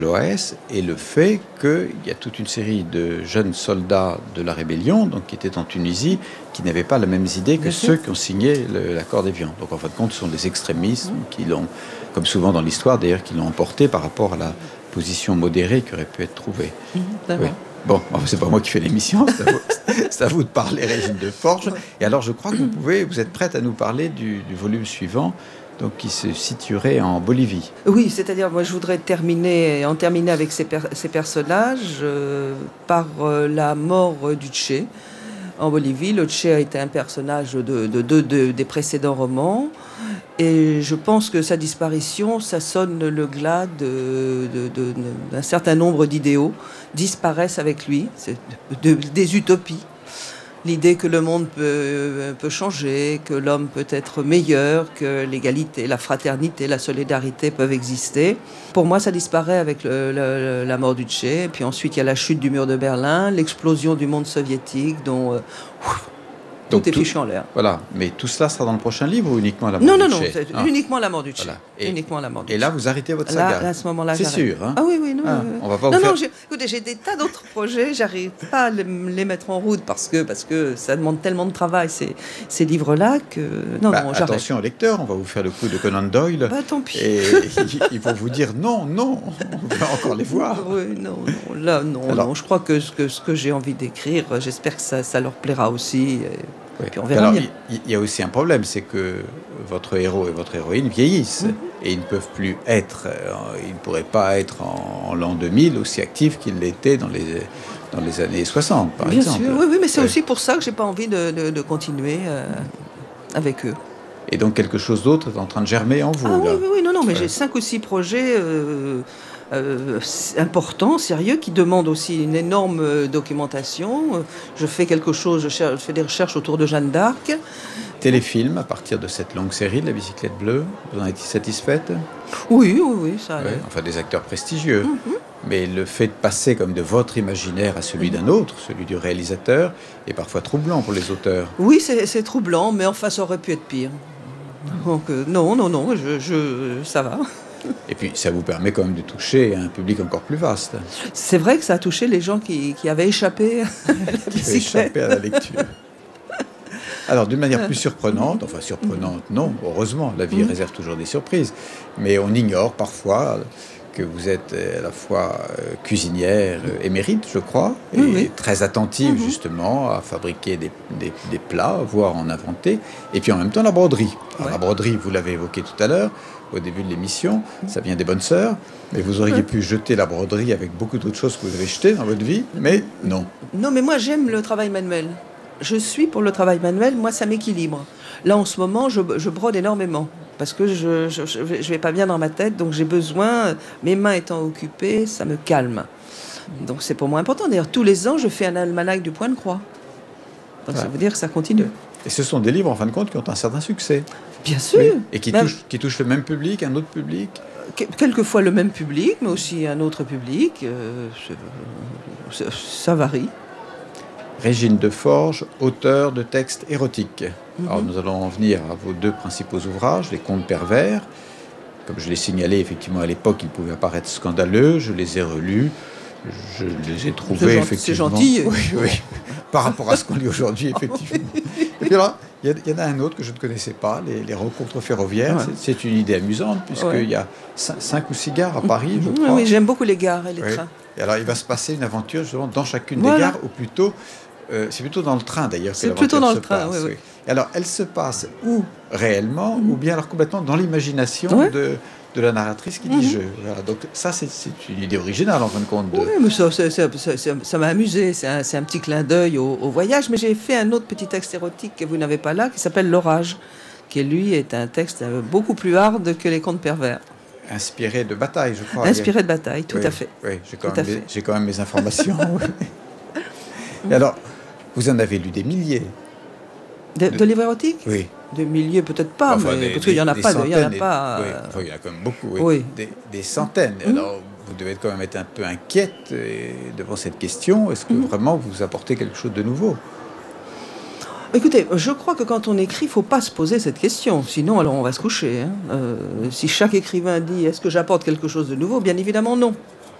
l'OAS et le fait qu'il y a toute une série de jeunes soldats de la rébellion, donc qui étaient en Tunisie, qui n'avaient pas les mêmes idées que ceux qui ont signé l'accord d'Évian. Donc en fin de compte, ce sont des extrémistes qui l'ont, comme souvent dans l'histoire d'ailleurs, qui l'ont emporté par rapport à la position modérée qui aurait pu être trouvée. Oui. Bon, c'est pas moi qui fais l'émission, c'est à vous de parler, Régine de Forges. Et alors, je crois que vous êtes prête à nous parler du volume suivant, donc qui se situerait en Bolivie. Oui, c'est-à-dire, moi, je voudrais en terminer avec ces personnages par la mort du Che en Bolivie. Le Che a été un personnage des précédents romans. Et je pense que sa disparition, ça sonne le glas d'un certain nombre d'idéaux disparaissent avec lui, des utopies. L'idée que le monde peut changer, que l'homme peut être meilleur, que l'égalité, la fraternité, la solidarité peuvent exister. Pour moi, ça disparaît avec la mort du Che. Et puis ensuite, il y a la chute du mur de Berlin, l'explosion du monde soviétique, dont... Tout est fichu en l'air. Voilà, mais tout cela sera dans le prochain livre ou uniquement la mort du Che? Non, c'est uniquement la mort du Che. Voilà. Et là, vous arrêtez votre saga. Là, à ce moment-là, c'est j'arrête. sûr. Hein? Ah oui, non. On va pas vous faire... Écoutez, j'ai des tas d'autres projets, j'arrive pas à les mettre en route parce que ça demande tellement de travail, ces livres-là, que... Non, j'arrête. Attention aux lecteurs, on va vous faire le coup de Conan Doyle. Tant pis. Et ils vont vous dire non, on va encore les voir. Oui, non. Je crois que ce que j'ai envie d'écrire, j'espère que ça leur plaira aussi. Oui. Puis on verra bien. Il y a aussi un problème, c'est que votre héros et votre héroïne vieillissent et ils ne peuvent plus être, ils ne pourraient pas être en l'an 2000 aussi actifs qu'ils l'étaient dans les années 60, par exemple. Bien sûr, oui, mais c'est aussi pour ça que j'ai pas envie de continuer avec eux. Et donc quelque chose d'autre est en train de germer en vous. Là. Oui, non, mais j'ai 5 ou 6 projets importants, sérieux, qui demandent aussi une énorme documentation. Je fais quelque chose, je fais des recherches autour de Jeanne d'Arc. Téléfilm à partir de cette longue série de La Bicyclette Bleue, vous en êtes satisfaite? Oui, ça allait. Enfin, des acteurs prestigieux. Mais le fait de passer comme de votre imaginaire à celui d'un autre, celui du réalisateur, est parfois troublant pour les auteurs. Oui, c'est troublant, mais enfin, ça aurait pu être pire. Donc, non, ça va. Et puis, ça vous permet quand même de toucher un public encore plus vaste. C'est vrai que ça a touché les gens qui avaient échappé à la bicyclette. Échappé à la lecture. Alors, d'une manière plus surprenante, non, heureusement, la vie réserve toujours des surprises, mais on ignore parfois que vous êtes à la fois cuisinière émérite, je crois, et très attentive justement à fabriquer des plats, voire en inventer, et puis en même temps la broderie. Alors, la broderie, vous l'avez évoqué tout à l'heure, au début de l'émission, ça vient des bonnes sœurs, mais vous auriez pu jeter la broderie avec beaucoup d'autres choses que vous avez jetées dans votre vie, mais non. Non, mais moi j'aime le travail manuel. Je suis pour le travail manuel, moi ça m'équilibre. Là en ce moment, je brode énormément parce que je vais pas bien dans ma tête, donc j'ai besoin, mes mains étant occupées, ça me calme. Donc c'est pour moi important. D'ailleurs, tous les ans, je fais un almanach du point de croix. Donc ça veut dire que ça continue. Et ce sont des livres, en fin de compte, qui ont un certain succès. Bien sûr. Oui. Et qui touchent le même public, un autre public. Quelquefois le même public, mais aussi un autre public. Ça varie. Régine de Forges, auteure de textes érotiques. Alors nous allons en venir à vos 2 principaux ouvrages, Les Contes pervers. Comme je l'ai signalé, effectivement, à l'époque, ils pouvaient apparaître scandaleux. Je les ai relus. Je les ai trouvés, effectivement... C'est gentil. Oui. Par rapport à ce qu'on lit aujourd'hui, effectivement. Et puis là, il y en a un autre que je ne connaissais pas, les rencontres ferroviaires. Ouais. C'est une idée amusante, puisqu'il y a 5 ou 6 gares à Paris, je crois. Oui, j'aime beaucoup les gares et les trains. Et alors, il va se passer une aventure, justement, dans chacune des gares, ou plutôt... c'est plutôt dans le train, d'ailleurs, que l'aventure se passe. C'est plutôt dans le train, oui. Et alors, elle se passe ou réellement, ou bien alors complètement dans l'imagination de la narratrice qui dit « je ». Voilà, donc ça, c'est une idée originale, en fin de compte. Oui, mais ça m'a amusé. C'est un petit clin d'œil au voyage. Mais j'ai fait un autre petit texte érotique que vous n'avez pas là, qui s'appelle « L'orage », qui, lui, est un texte beaucoup plus hard que les contes pervers. Inspiré de bataille, je crois. Inspiré de bataille, tout à fait. Oui, j'ai quand même mes informations. Et alors, vous en avez lu des milliers. De livres érotiques? Oui. Des milliers, peut-être pas, mais, parce qu'il n'y en a pas. Il y en a quand même beaucoup, oui. Des centaines. Alors, vous devez quand même être un peu inquiète devant cette question. Est-ce que vraiment vous apportez quelque chose de nouveau? Écoutez, je crois que quand on écrit, il ne faut pas se poser cette question. Sinon, alors on va se coucher. Si chaque écrivain dit « est-ce que j'apporte quelque chose de nouveau ?» Bien évidemment, non.